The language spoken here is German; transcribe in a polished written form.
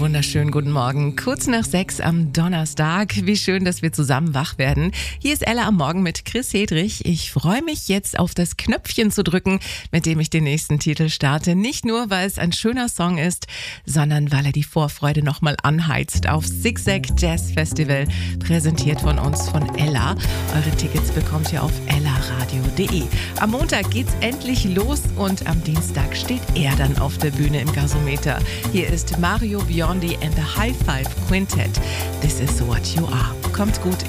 wunderschönen guten Morgen. Kurz nach 6 am Donnerstag. Wie schön, dass wir zusammen wach werden. Hier ist Ella am Morgen mit Chris Hedrich. Ich freue mich jetzt auf das Knöpfchen zu drücken, mit dem ich den nächsten Titel starte. Nicht nur, weil es ein schöner Song ist, sondern weil er die Vorfreude nochmal anheizt auf Zigzag Jazz Festival, präsentiert von uns von Ella. Eure Tickets bekommt ihr auf ellaradio.de. Am Montag geht's endlich los und am Dienstag steht er dann auf der Bühne im Gasometer. Hier ist Mario Biondi and the High Five Quintet. This is what you are. Kommt gut